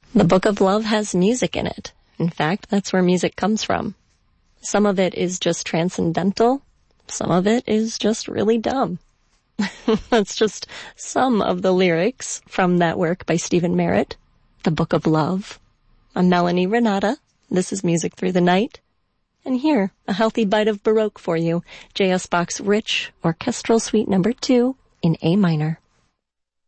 The Book of Love has music in it. In fact, that's where music comes from. Some of it is just transcendental. Some of it is just really dumb. That's just some of the lyrics from that work by Stephen Merritt, The Book of Love. I'm Melanie Renata. This is Music Through the Night. And here, a healthy bite of Baroque for you. J.S. Bach's Rich Orchestral Suite No. 2 in A minor.